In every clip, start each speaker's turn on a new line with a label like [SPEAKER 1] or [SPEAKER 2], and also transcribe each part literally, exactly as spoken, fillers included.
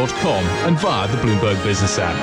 [SPEAKER 1] dot com and via the Bloomberg Business app.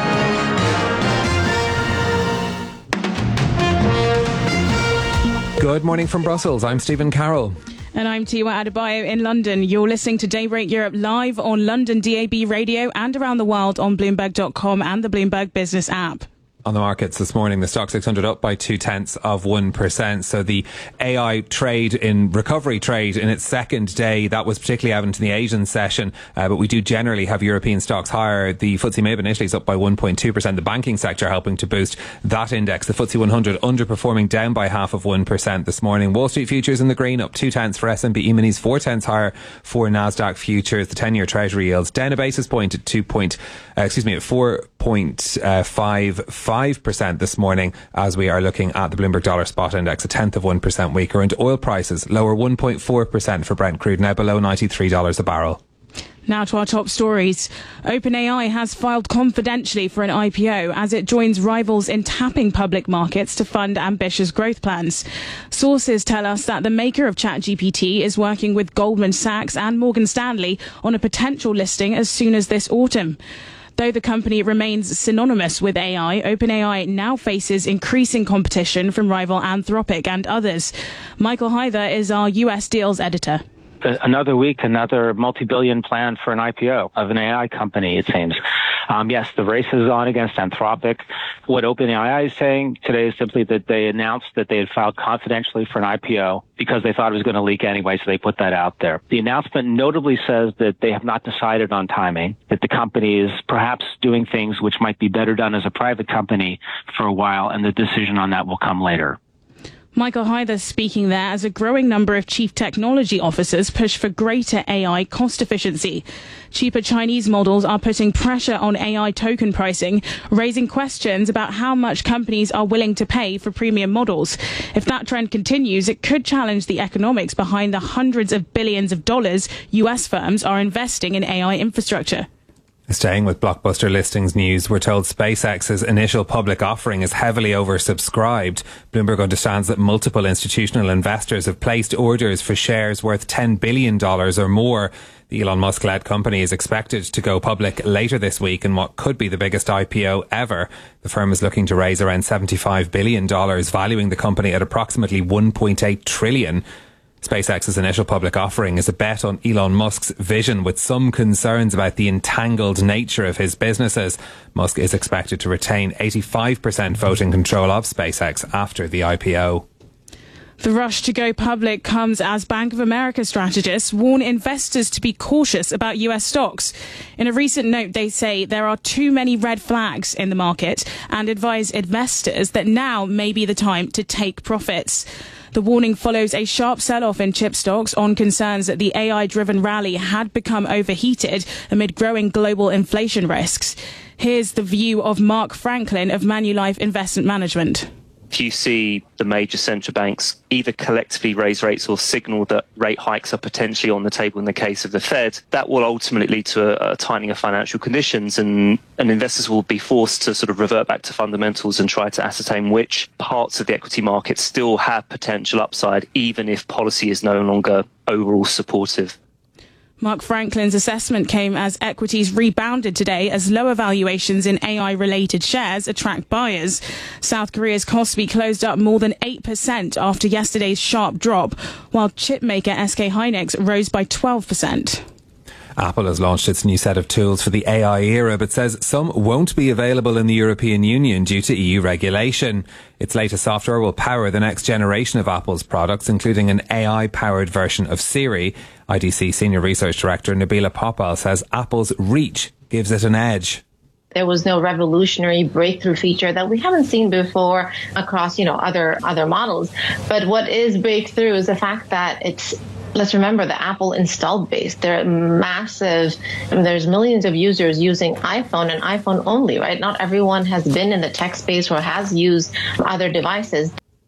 [SPEAKER 2] Good morning from Brussels. I'm Stephen Carroll.
[SPEAKER 3] And I'm Tiwa Adebayo in London. You're listening to Daybreak Europe live on London D A B radio and around the world on Bloomberg dot com and the Bloomberg Business app.
[SPEAKER 2] On the markets this morning, the stock six hundred up by two tenths of one percent. So the A I trade in recovery trade in its second day, that was particularly evident in the Asian session. Uh, but we do generally have European stocks higher. The F T S E MIB in Italy is up by one point two percent. The banking sector helping to boost that index. The F T S E one hundred underperforming, down by half of one percent this morning. Wall Street futures in the green, up two tenths for S and P E-minis, four tenths higher for Nasdaq futures. The ten-year Treasury yields down a basis point at two point, uh, excuse me, at four point five five percent this morning, as we are looking at the Bloomberg Dollar Spot Index, a tenth of one percent weaker. And oil prices lower one point four percent for Brent crude, now below ninety-three dollars a barrel.
[SPEAKER 3] Now to our top stories. OpenAI has filed confidentially for an I P O as it joins rivals in tapping public markets to fund ambitious growth plans. Sources tell us that the maker of ChatGPT is working with Goldman Sachs and Morgan Stanley on a potential listing as soon as this autumn. Though the company remains synonymous with A I, OpenAI now faces increasing competition from rival Anthropic and others. Michael Hyther is our U S deals editor.
[SPEAKER 4] Another week, another multi-billion plan for an I P O of an A I company, it seems. Um, yes, the race is on against Anthropic. What OpenAI is saying today is simply that they announced that they had filed confidentially for an I P O because they thought it was going to leak anyway, so they put that out there. The announcement notably says that they have not decided on timing, that the company is perhaps doing things which might be better done as a private company for a while, and the decision on that will come later.
[SPEAKER 3] Michael Hyther speaking there as a growing number of chief technology officers push for greater A I cost efficiency. Cheaper Chinese models are putting pressure on A I token pricing, raising questions about how much companies are willing to pay for premium models. If that trend continues, it could challenge the economics behind the hundreds of billions of dollars U S firms are investing in A I infrastructure.
[SPEAKER 2] Staying with blockbuster listings news, we're told SpaceX's initial public offering is heavily oversubscribed. Bloomberg understands that multiple institutional investors have placed orders for shares worth ten billion dollars or more. The Elon Musk-led company is expected to go public later this week in what could be the biggest I P O ever. The firm is looking to raise around seventy-five billion dollars, valuing the company at approximately one point eight trillion dollars. SpaceX's initial public offering is a bet on Elon Musk's vision, with some concerns about the entangled nature of his businesses. Musk is expected to retain eighty-five percent voting control of SpaceX after the I P O.
[SPEAKER 3] The rush to go public comes as Bank of America strategists warn investors to be cautious about U S stocks. In a recent note, they say there are too many red flags in the market and advise investors that now may be the time to take profits. The warning follows a sharp sell-off in chip stocks on concerns that the A I-driven rally had become overheated amid growing global inflation risks. Here's the view of Mark Franklin of Manulife Investment Management.
[SPEAKER 5] If you see the major central banks either collectively raise rates or signal that rate hikes are potentially on the table in the case of the Fed, that will ultimately lead to a, a tightening of financial conditions, and, and investors will be forced to sort of revert back to fundamentals and try to ascertain which parts of the equity market still have potential upside, even if policy is no longer overall supportive.
[SPEAKER 3] Mark Franklin's assessment came as equities rebounded today as lower valuations in A I-related shares attract buyers. South Korea's Kospi closed up more than eight percent after yesterday's sharp drop, while chipmaker S K Hynix rose by twelve percent.
[SPEAKER 2] Apple has launched its new set of tools for the A I era, but says some won't be available in the European Union due to E U regulation. Its latest software will power the next generation of Apple's products, including an A I-powered version of Siri. I D C Senior Research Director Nabila Popal says Apple's reach gives it an edge.
[SPEAKER 6] There was no revolutionary breakthrough feature that we haven't seen before across, you know, other other models. But what is breakthrough is the fact that it's, let's remember, the Apple installed base. They're massive. I mean, there's millions of users using iPhone and iPhone only, right? Not everyone has been in the tech space or has used other devices.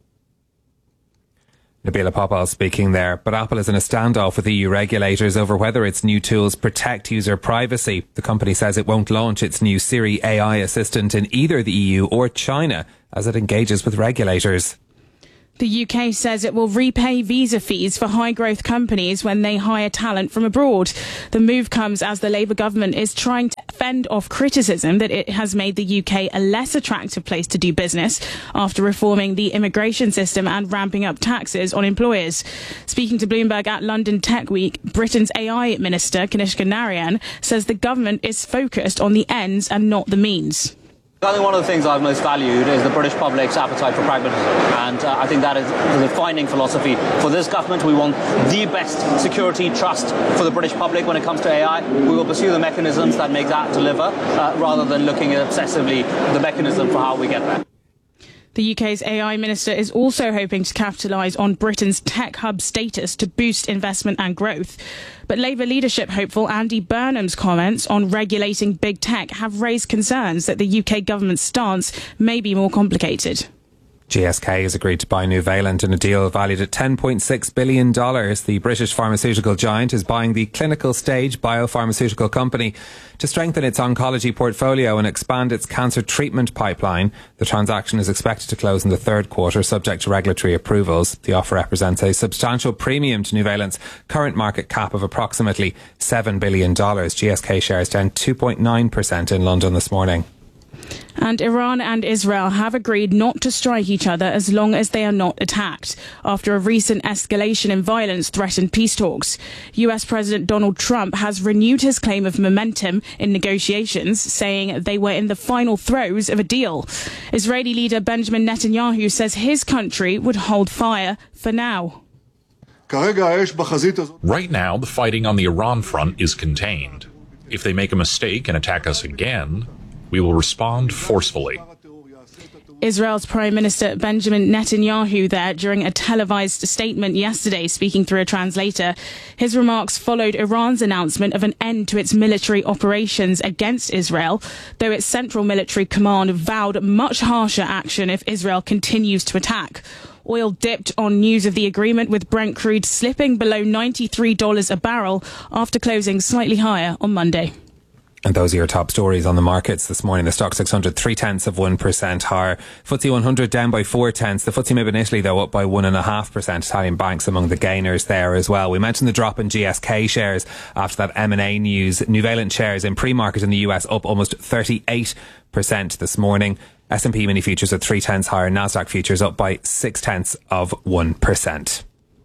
[SPEAKER 2] Nabila Popal speaking there. But Apple is in a standoff with E U regulators over whether its new tools protect user privacy. The company says it won't launch its new Siri A I assistant in either the E U or China as it engages with regulators.
[SPEAKER 3] The U K says it will repay visa fees for high-growth companies when they hire talent from abroad. The move comes as the Labour government is trying to fend off criticism that it has made the U K a less attractive place to do business after reforming the immigration system and ramping up taxes on employers. Speaking to Bloomberg at London Tech Week, Britain's A I Minister, Kanishka Narayan, says the government is focused on the ends and not the means.
[SPEAKER 7] I think one of the things I've most valued is the British public's appetite for pragmatism, and uh, I think that is the defining philosophy for this government. We want the best security, trust for the British public when it comes to A I. We will pursue the mechanisms that make that deliver, uh, rather than looking at obsessively the mechanism for how we get there.
[SPEAKER 3] The U K's A I Minister is also hoping to capitalise on Britain's tech hub status to boost investment and growth. But Labour leadership hopeful Andy Burnham's comments on regulating big tech have raised concerns that the U K government's stance may be more complicated.
[SPEAKER 2] G S K has agreed to buy Nuvalent in a deal valued at ten point six billion dollars. The British pharmaceutical giant is buying the clinical stage biopharmaceutical company to strengthen its oncology portfolio and expand its cancer treatment pipeline. The transaction is expected to close in the third quarter, subject to regulatory approvals. The offer represents a substantial premium to Nuvalent's current market cap of approximately seven billion dollars. G S K shares down two point nine percent in London this morning.
[SPEAKER 3] And Iran and Israel have agreed not to strike each other as long as they are not attacked, after a recent escalation in violence threatened peace talks. U S President Donald Trump has renewed his claim of momentum in negotiations, saying they were in the final throes of a deal. Israeli leader Benjamin Netanyahu says his country would hold fire for now.
[SPEAKER 8] Right now, the fighting on the Iran front is contained. If they make a mistake and attack us again, we will respond forcefully.
[SPEAKER 3] Israel's Prime Minister Benjamin Netanyahu there during a televised statement yesterday, speaking through a translator. His remarks followed Iran's announcement of an end to its military operations against Israel, though its central military command vowed much harsher action if Israel continues to attack. Oil dipped on news of the agreement, with Brent crude slipping below ninety-three dollars a barrel after closing slightly higher on Monday.
[SPEAKER 2] And those are your top stories on the markets this morning. The Stock six hundred, three tenths of one percent higher. F T S E one hundred down by four tenths. The F T S E M I B in Italy, though, up by one and a half percent. Italian banks among the gainers there as well. We mentioned the drop in G S K shares after that M and A news. Nuvalent shares in pre-market in the U S up almost thirty-eight percent this morning. S and P mini futures at three tenths higher. Nasdaq futures up by six tenths of one percent.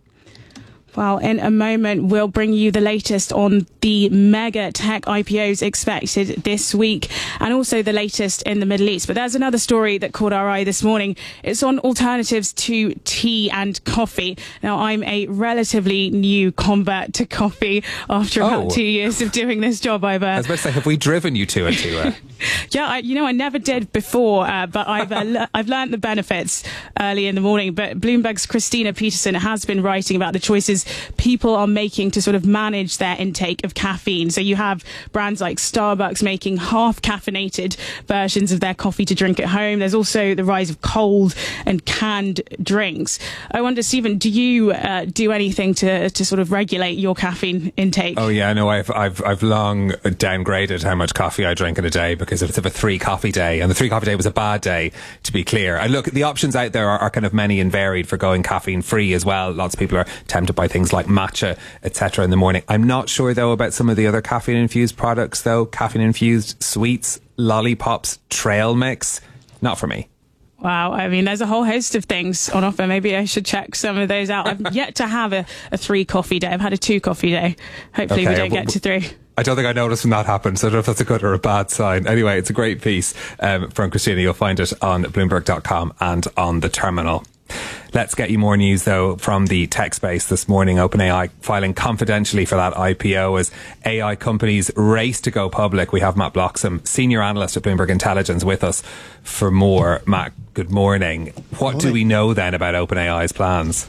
[SPEAKER 3] Well, in a moment, we'll bring you the latest on the mega tech I P Os expected this week, and also the latest in the Middle East. But there's another story that caught our eye this morning. It's on alternatives to tea and coffee. Now, I'm a relatively new convert to coffee after about
[SPEAKER 2] Oh.
[SPEAKER 3] two years of doing this job. I've, uh,
[SPEAKER 2] I was about to say, have we driven you to it, Tua?
[SPEAKER 3] Yeah, I, you know, I never did before, uh, but I've uh, le- I've learned the benefits early in the morning. But Bloomberg's Christina Peterson has been writing about the choices people are making to sort of manage their intake of caffeine. So you have brands like Starbucks making half caffeinated versions of their coffee to drink at home. There's also the rise of cold and canned drinks. I wonder, Stephen, do you uh, do anything to to sort of regulate your caffeine intake?
[SPEAKER 2] Oh yeah, no, I've I've I've long downgraded how much coffee I drink in a day because it's of a three coffee day, and the three coffee day was a bad day, to be clear. And look, the options out there are, are kind of many and varied for going caffeine free as well. Lots of people are tempted by things like matcha, et cetera in the morning. I'm not sure though about some of the other caffeine infused products though. Caffeine infused sweets, lollipops, trail mix, not for me.
[SPEAKER 3] Wow, I mean, there's a whole host of things on offer. Maybe I should check some of those out. I've yet to have a, a three coffee day. I've had a two coffee day. Hopefully
[SPEAKER 2] Okay,
[SPEAKER 3] we don't
[SPEAKER 2] well,
[SPEAKER 3] get to three.
[SPEAKER 2] I don't think I noticed when that happened, so I don't know if that's a good or a bad sign. Anyway, it's a great piece um, from Christina. You'll find it on Bloomberg dot com and on the terminal. Let's get you more news, though, from the tech space this morning. OpenAI filing confidentially for that I P O as A I companies race to go public. We have Matt Bloxham, senior analyst at Bloomberg Intelligence, with us for more. Matt, good morning. What do we know then about OpenAI's plans?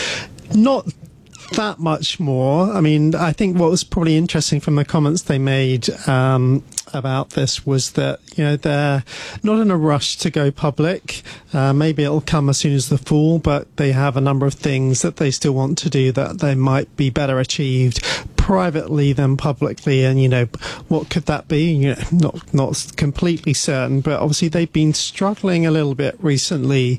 [SPEAKER 9] Not that much more. I mean, I think what was probably interesting from the comments they made um, about this was that, you know, they're not in a rush to go public. Uh, maybe it'll come as soon as the fall, but they have a number of things that they still want to do that they might be better achieved privately than publicly. And, you know, what could that be? You know, not, not completely certain, but obviously they've been struggling a little bit recently